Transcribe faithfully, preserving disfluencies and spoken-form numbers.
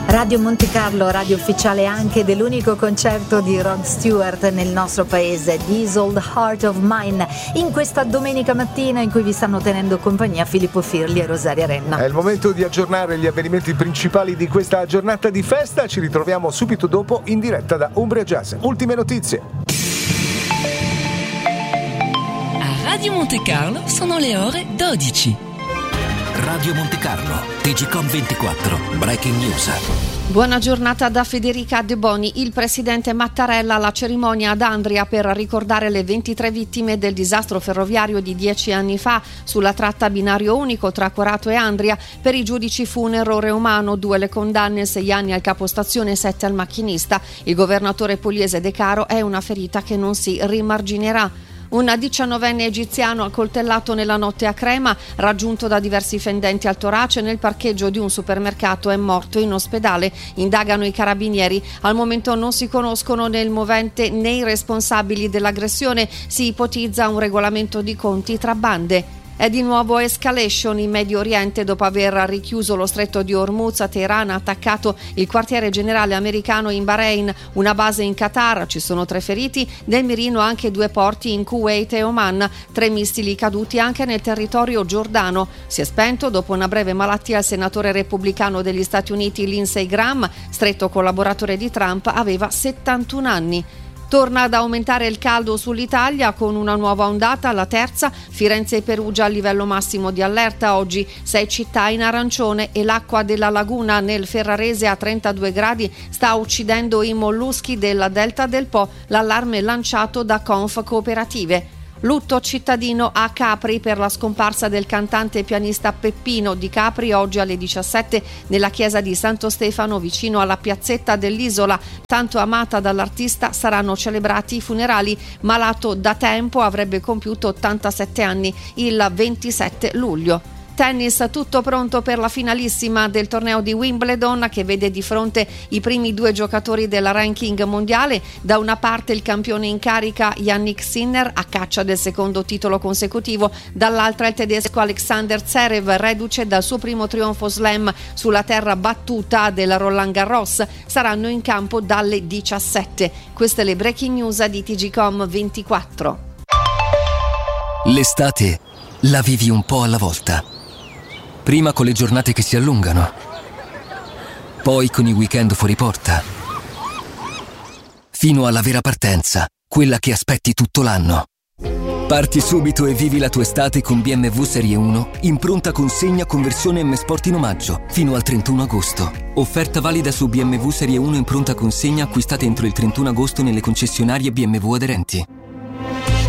Radio Monte Carlo, radio ufficiale anche dell'unico concerto di Rod Stewart nel nostro paese, This Old Heart of Mine, in questa domenica mattina in cui vi stanno tenendo compagnia Filippo Firli e Rosaria Renna. È il momento di aggiornare gli avvenimenti principali di questa giornata di festa. Ci ritroviamo subito dopo in diretta da Umbria Jazz. Ultime notizie. A Radio Monte Carlo sono le ore dodici. Radio Monte Carlo, T G Com ventiquattro, Breaking News. Buona giornata da Federica De Boni. Il presidente Mattarella alla cerimonia ad Andria per ricordare le ventitré vittime del disastro ferroviario di dieci anni fa sulla tratta binario unico tra Corato e Andria. Per i giudici fu un errore umano, due le condanne, sei anni al capostazione e sette al macchinista. Il governatore pugliese De Caro è una ferita che non si rimarginerà. Un diciannovenne egiziano accoltellato nella notte a Crema, raggiunto da diversi fendenti al torace nel parcheggio di un supermercato, è morto in ospedale. Indagano i carabinieri. Al momento non si conoscono né il movente né i responsabili dell'aggressione. Si ipotizza un regolamento di conti tra bande. È di nuovo escalation in Medio Oriente dopo aver richiuso lo stretto di Hormuz. Teheran ha attaccato il quartiere generale americano in Bahrain, una base in Qatar, ci sono tre feriti, nel mirino anche due porti in Kuwait e Oman, tre missili caduti anche nel territorio giordano. Si è spento dopo una breve malattia il senatore repubblicano degli Stati Uniti Lindsey Graham, stretto collaboratore di Trump, aveva settantuno anni. Torna ad aumentare il caldo sull'Italia con una nuova ondata, la terza. Firenze e Perugia a livello massimo di allerta oggi, sei città in arancione e l'acqua della laguna nel Ferrarese a trentadue gradi sta uccidendo i molluschi della Delta del Po, l'allarme lanciato da Conf Cooperative. Lutto cittadino a Capri per la scomparsa del cantante e pianista Peppino Di Capri. Oggi alle diciassette nella chiesa di Santo Stefano vicino alla piazzetta dell'Isola. Tanto amata dall'artista saranno celebrati i funerali. Malato da tempo, avrebbe compiuto ottantasette anni il ventisette luglio. Tennis, tutto pronto per la finalissima del torneo di Wimbledon che vede di fronte i primi due giocatori del ranking mondiale. Da una parte il campione in carica Jannik Sinner a caccia del secondo titolo consecutivo, dall'altra il tedesco Alexander Zverev reduce dal suo primo trionfo slam sulla terra battuta del Roland Garros. Saranno in campo dalle diciassette. Queste le breaking news di T G Com ventiquattro. L'estate la vivi un po' alla volta. Prima con le giornate che si allungano, poi con i weekend fuori porta, fino alla vera partenza, quella che aspetti tutto l'anno. Parti subito e vivi la tua estate con B M W Serie uno in pronta consegna con versione M Sport in omaggio fino al trentuno agosto. Offerta valida su B M W Serie uno in pronta consegna acquistate entro il trentuno agosto nelle concessionarie B M W aderenti.